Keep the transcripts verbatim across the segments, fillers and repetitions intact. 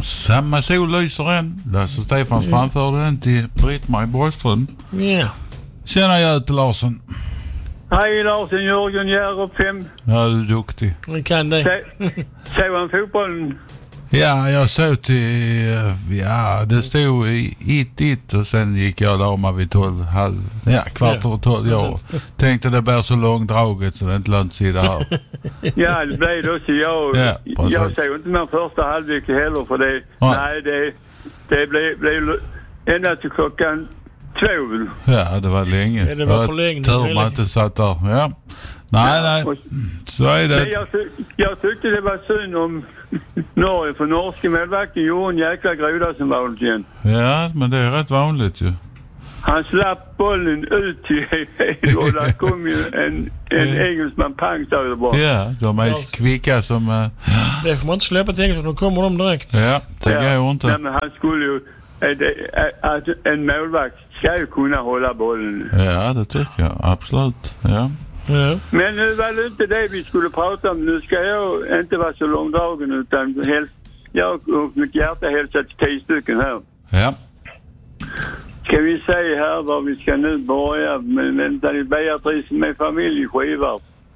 Samma sol lyser än. Lasse Stefan framförde den till Britt-Marie Borgström. Ja. Yeah. Tjena Göte Larsson. Hej Larsson, Jörgen Järrup fem. Ja, du är duktig. Vi kan det. Såg han fotbollen? Ja, jag såg till... Ja, det stod i ett ett och sen gick jag och la mig vid tolv, halv... Ja, kvart över tolv. Jag tänkte det blir så långdraget så det inte lönt sig det här. Ja, det blev det också. Jag, ja, jag såg inte min första halvlek heller för det. Ja. Nej, det, det blev, blev ända till klockan två. Ja, det var länge. Ja, det var för länge. Tur man inte satt där. Ja. Nej, nej. Och, så är det. Jag, jag tyckte det var synd om Norge, för norska målvakten gjorde en jäkla groda som vanligt igen. Ja, men det är rätt vanligt ju. Han slapp bollen ut till och där kom ju en, en engelsman pang där bara. Ja, de är yes. kvicka som... Uh, det får man inte släppa till engelsman, då kommer de direkt. Ja, det går ja, inte. Nej, men han skulle ju... Att en målvakt ska ju kunna hålla bollen. Ja, det tycker jag. Absolut. Ja. Ja. Men nu var det inte det vi skulle prata om. Nu ska jag inte vara så långdragen utan helst, jag och mitt hjärta hälsar till tio stycken här. Ja. Ska vi säga här vad vi ska nu börja med? Vänta, det är Beatrice med familj Skivar.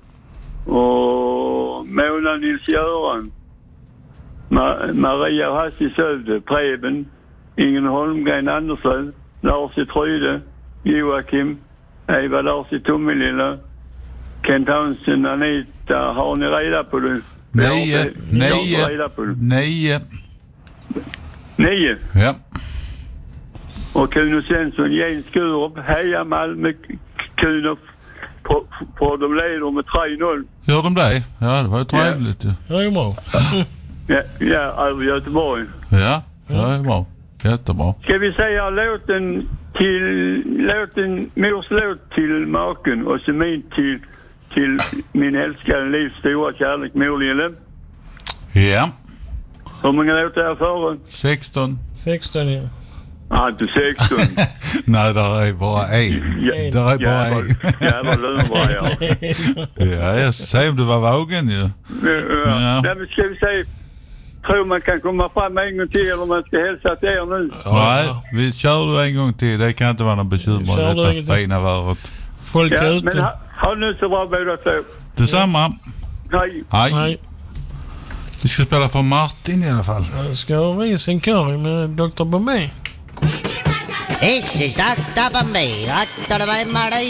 Och Mona Nils-Göran. Ma- Maria Hassi Sövde, Preben. Ingen Holmgren Andersson. Lars i Tryde. Joakim. Eva Lars i Tommelilla. Kent Hansen, Anita, har ni reda på det? Nio, nio, nio. Nio? Ja. Och Kuno Svensson, Jens Skurup, heja Malmö, Kuno, på, på de leder med tre noll. Gör de det? Ja, det var ju trevligt. Ja, det är ju bra. ja, ja, över Göteborg. Ja, det är bra. Jättebra. Ska vi säga låten till, låten, mors låt till maken och så min till till min älskade livs stora kärlek, Morlille. Ja. Hur många låtar är före? sexton. sexton, ja. Ah, inte sexton. Nej, där är bara en. Ja, där är bara en. Jävla lönbra, ja. Ja, jag säger om du var vågen ju. Ja. Ja. Ja. Men ska vi säga, tror man kan komma fram en gång till eller man ska hälsa till er nu? Nej, vi kör du en gång till. Det kan inte vara någon bekymmer. Detta fina väret. Folk ja, ute. Men ha, ha nu så bra båda två. Detsamma. Hej. Hej. Hej. Vi ska spela för Martin i alla fall. Jag ska vi sin curry med doktor Bombay. This is doctor Bombay.